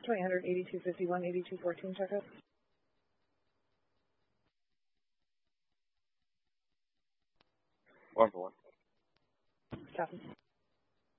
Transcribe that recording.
2000 8251 8214 checkup. One for one. Copy.